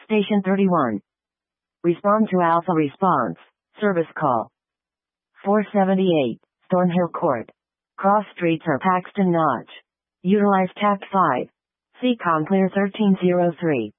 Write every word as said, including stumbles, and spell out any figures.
Station thirty-one. Respond to Alpha Response. Service call. four seventy-eight, Thornhill Court. Cross streets are Paxton Notch. Utilize T A C five. C COM clear thirteen oh three.